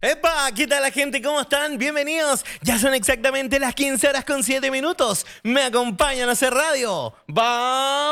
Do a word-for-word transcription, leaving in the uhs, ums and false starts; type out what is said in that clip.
¡Epa! ¿Qué tal la gente? ¿Cómo están? Bienvenidos. Ya son exactamente las quince horas con siete minutos. Me acompañan a hacer radio. ¡Vamos!